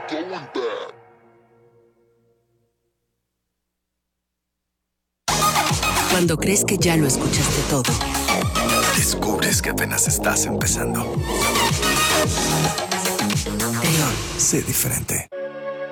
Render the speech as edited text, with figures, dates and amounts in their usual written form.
Cuando crees que ya lo escuchaste todo, descubres que apenas estás empezando. Peor. Sé diferente.